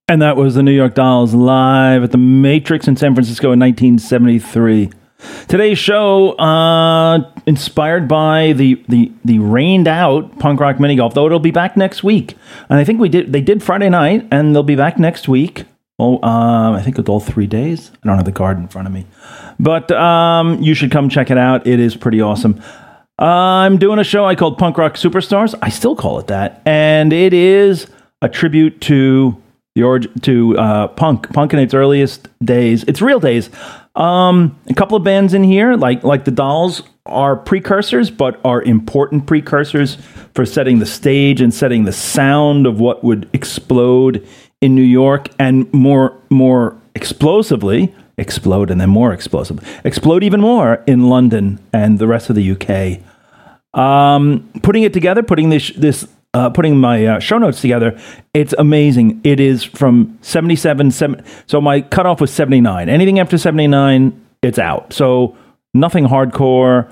And that was the New York Dolls live at the Matrix in San Francisco in 1973. Today's show, inspired by the rained out punk rock mini golf, though it'll be back next week. And I think they did Friday night, and they'll be back next week. I think it's all 3 days. I don't have the card in front of me, but you should come check it out. It is pretty awesome. I'm doing a show I called Punk Rock Superstars. I still call it that, and it is a tribute to punk in its earliest days, its real days. A couple of bands in here, like the Dolls, are precursors, but are important precursors for setting the stage and setting the sound of what would explode in New York, and more explosively explode, and then more explosively explode even more in London and the rest of the UK. Putting it together, putting my show notes together, it's amazing. It is from 77, so my cutoff was 79. Anything after 79, it's out. So nothing hardcore,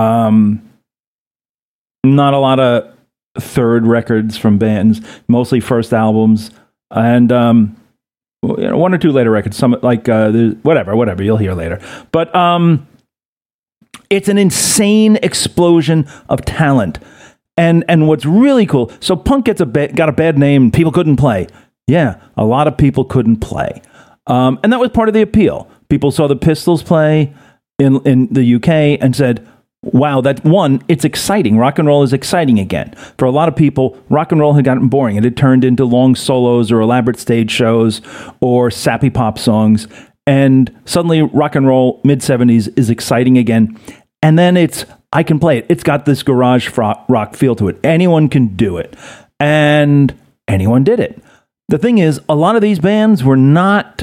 not a lot of third records from bands, mostly first albums, and one or two later records, some like whatever you'll hear later. But it's an insane explosion of talent. And what's really cool, so punk got a bad name. People couldn't play. Yeah, a lot of people couldn't play. And that was part of the appeal. People saw the Pistols play in the UK and said, wow, it's exciting. Rock and roll is exciting again. For a lot of people, rock and roll had gotten boring. It had turned into long solos or elaborate stage shows or sappy pop songs. And suddenly rock and roll mid-70s is exciting again. And then I can play it. It's got this garage rock feel to it. Anyone can do it. And anyone did it. The thing is, a lot of these bands were not,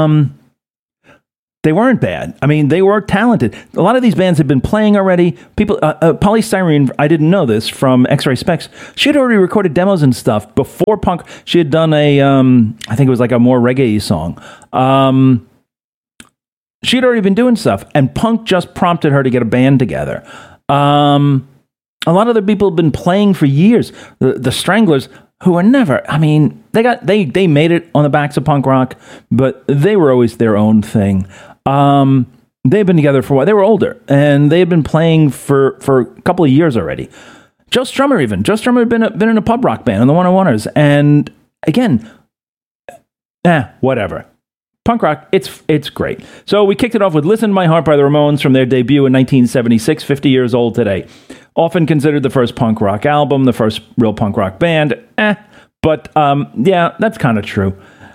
they weren't bad. I mean, they were talented. A lot of these bands had been playing already. People, Polly Styrene, I didn't know this, from X-Ray Spex. She had already recorded demos and stuff before punk. She had done I think it was like a more reggae song. She'd already been doing stuff, and punk just prompted her to get a band together. A lot of the people have been playing for years. The Stranglers, who are never, I mean, they made it on the backs of punk rock, but they were always their own thing. They've been together for a while. They were older, and they had been playing for a couple of years already. Joe Strummer had been in a pub rock band in the 101ers, and again, whatever. Punk rock, it's great. So we kicked it off with Listen to My Heart by the Ramones from their debut in 1976, 50 years old today. Often considered the first punk rock album, the first real punk rock band. But yeah, that's kind of true.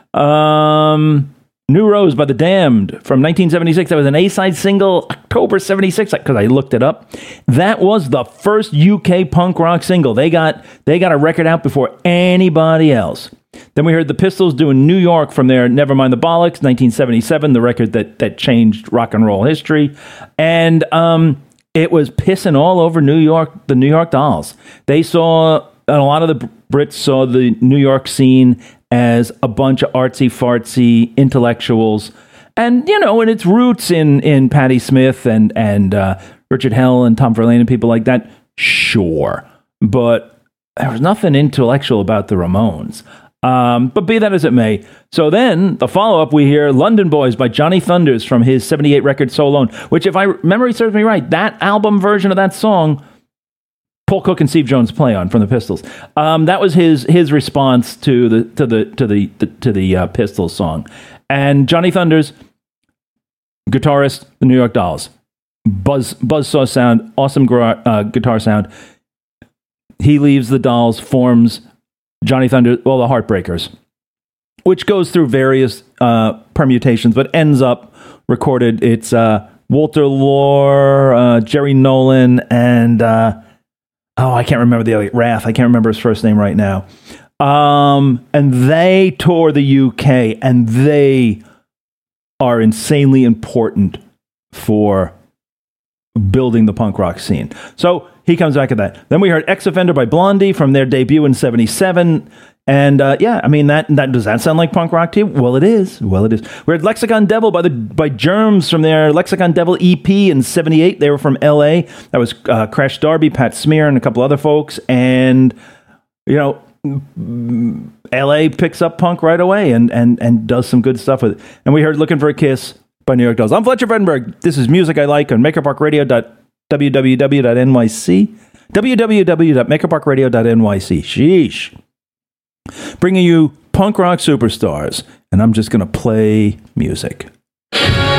New Rose by The Damned from 1976. That was an A-side single, October 76, because I looked it up. That was the first UK punk rock single. They got a record out before anybody else. Then we heard the Pistols doing New York from their Nevermind the Bollocks, 1977, the record that changed rock and roll history. And it was pissing all over New York, the New York Dolls. And a lot of the Brits saw the New York scene as a bunch of artsy-fartsy intellectuals. And, in its roots in Patti Smith and Richard Hell and Tom Verlaine and people like that, sure. But there was nothing intellectual about the Ramones. But be that as it may. So then, the follow-up, we hear London Boys by Johnny Thunders from his 78 record So Alone, which, if memory serves me right, that album version of that song, Paul Cook and Steve Jones play on from the Pistols. That was his response to the Pistols song. And Johnny Thunders, guitarist, the New York Dolls. Buzzsaw sound, awesome guitar sound. He leaves the Dolls, forms Johnny Thunder, the Heartbreakers, which goes through various permutations, but ends up recorded. It's Walter Lore, Jerry Nolan, and I can't remember the other, Rath. I can't remember his first name right now. And they tour the UK, and they are insanely important for building the punk rock scene. So he comes back at that. Then we heard Ex Offender by Blondie from their debut in 77. And does that sound like punk rock to you? Well, it is. We heard Lexicon Devil by Germs from their Lexicon Devil EP in 78. They were from LA. That was Crash Darby, Pat Smear, and a couple other folks. And, LA picks up punk right away and does some good stuff with it. And we heard Looking for a Kiss by New York Dolls. I'm Fletcher Vredenberg. This is Music I Like on MakerParkRadio.www.nyc. www.makerparkradio.nyc. Sheesh. Bringing you punk rock superstars. And I'm just going to play music.